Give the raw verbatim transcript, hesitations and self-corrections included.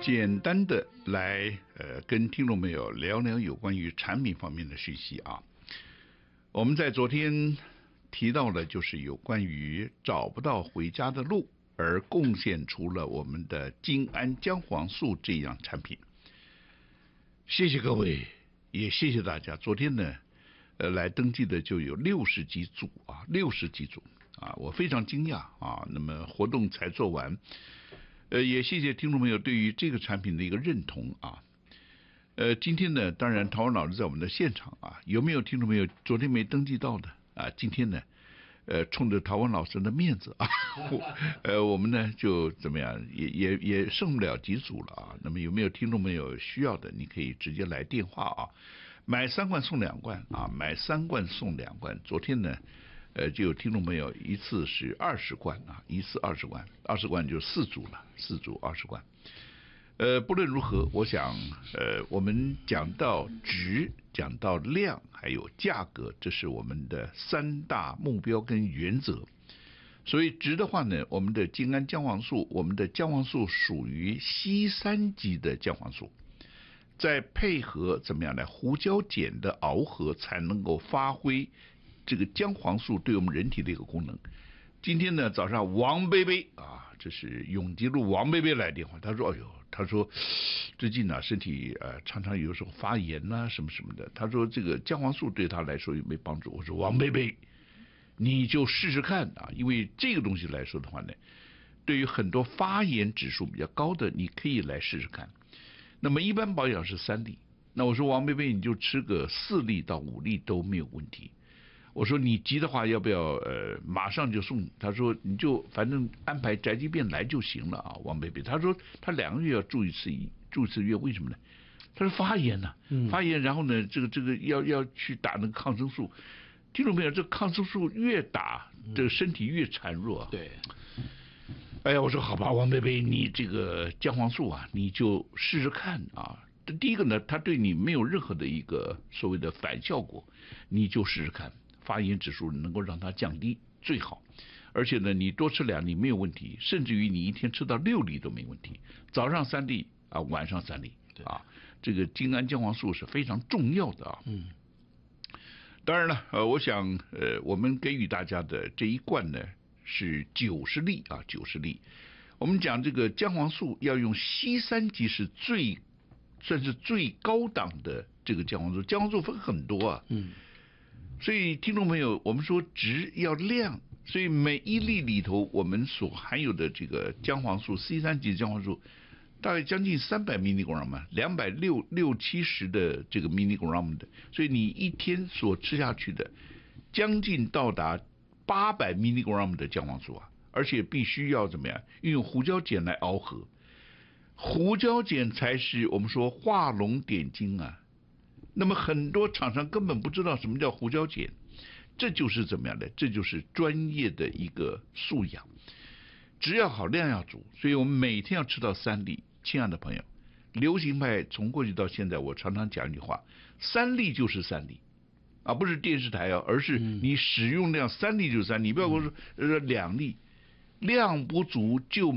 简单的来呃跟听众朋友聊聊有关于产品方面的讯息啊。我们在昨天提到的就是有关于找不到回家的路，而贡献出了我们的精氨姜黄素这样产品。谢谢各位，也谢谢大家。昨天呢，呃，来登记的就有六十几组啊，六十几组啊，我非常惊讶啊。那么活动才做完。呃，也谢谢听众朋友对于这个产品的一个认同啊。呃，今天呢，当然陶文老师在我们的现场啊，有没有听众朋友昨天没登记到的啊？今天呢，呃，冲着陶文老师的面子啊，呃，我们呢就怎么样，也也也剩不了几组了啊。那么有没有听众朋友需要的，你可以直接来电话啊，买三罐送两罐啊，买三罐送两罐。昨天呢。呃，就有听众朋友一次是二十罐啊，一次二十罐，二十罐就四组了，四组二十罐。呃，不论如何，我想，呃，我们讲到值，讲到量，还有价格，这是我们的三大目标跟原则。所以值的话呢，我们的精氨姜黄素，我们的姜黄素属于硒三级的姜黄素，再配合怎么样呢？胡椒碱的螯合，才能够发挥这个姜黄素对我们人体的一个功能。今天呢早上王贝贝啊，这是永吉路王贝贝来电话，他说：“哎呦，他说最近呢、啊、身体呃常常有时候发炎呐、啊、什么什么的，他说这个姜黄素对他来说有没有帮助？”我说：“王贝贝，你就试试看啊，因为这个东西来说的话呢，对于很多发炎指数比较高的，你可以来试试看。那么一般保养是三粒，那我说王贝贝你就吃个四粒到五粒都没有问题。”我说你急的话要不要呃马上就送？他说你就反正安排宅急便来就行了啊，王贝贝。他说他两个月要住一次住一次院，为什么呢？他说发炎呐、啊嗯，发炎，然后呢这个这个要要去打那个抗生素。听众朋友，这抗生素越打，这个身体越孱弱、啊。 对。 哎呀，我说好吧，王贝贝，你这个姜黄素啊，你就试试看啊。第一个呢，它对你没有任何的一个所谓的反效果，你就试试看。发炎指数能够让它降低最好，而且呢，你多吃两粒没有问题，甚至于你一天吃到六粒都没问题。早上三粒啊，晚上三粒啊，这个精氨姜黄素是非常重要的啊。 嗯。 当然了，呃，我想呃，我们给予大家的这一罐呢是九十粒啊，九十粒。我们讲这个姜黄素要用硒三级是最算是最高档的这个姜黄素，姜黄素分很多啊。 嗯。 所以听众朋友，我们说值要量，所以每一粒里头我们所含有的这个姜黄素 C 三级姜黄素，大概将近三百 milligram 嘛，两百六六七十的这个 milligram 的，所以你一天所吃下去的，将近到达八百 milligram 的姜黄素啊，而且必须要怎么样，运用胡椒碱来螯合，胡椒碱才是我们说画龙点睛啊。那么很多厂商根本不知道什么叫胡椒碱，这就是怎么样的？这就是专业的一个素养。只要好，量要足，所以我们每天要吃到三粒。亲爱的朋友，流行派从过去到现在，我常常讲一句话：三粒就是三粒，啊，不是电视台啊，而是你使用量三粒就是三粒。你不要跟我说呃两粒，量不足就